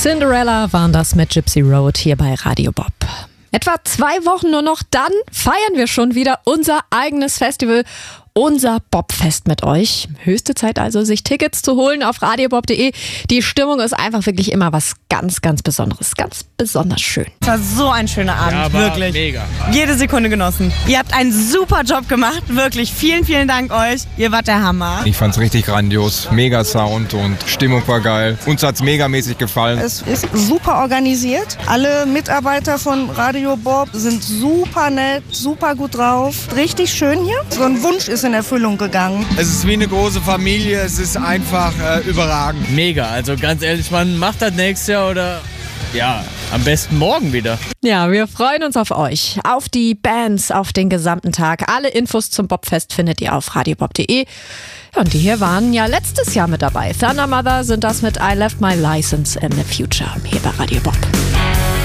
Cinderella waren das mit Gypsy Road hier bei Radio Bob. Etwa 2 Wochen nur noch, dann feiern wir schon wieder unser eigenes Festival, unser Bobfest mit euch. Höchste Zeit also, sich Tickets zu holen auf radiobob.de. Die Stimmung ist einfach wirklich immer was ganz, ganz Besonderes. Ganz besonders schön. Es war so ein schöner Abend, ja, wirklich. Mega. Jede Sekunde genossen. Ihr habt einen super Job gemacht, wirklich. Vielen, vielen Dank euch. Ihr wart der Hammer. Ich fand's richtig grandios. Mega Sound und Stimmung war geil. Uns hat's megamäßig gefallen. Es ist super organisiert. Alle Mitarbeiter von Radio Bob sind super nett, super gut drauf. Richtig schön hier. So ein Wunsch ist in Erfüllung gegangen. Es ist wie eine große Familie. Es ist einfach überragend. Mega, also ganz ehrlich, man macht das nächstes Jahr oder ja, am besten morgen wieder. Ja, wir freuen uns auf euch, auf die Bands, auf den gesamten Tag. Alle Infos zum Bobfest findet ihr auf radiobob.de. Und die hier waren ja letztes Jahr mit dabei. Thunder Mother sind das mit I Left My License in the Future hier bei Radio Bob.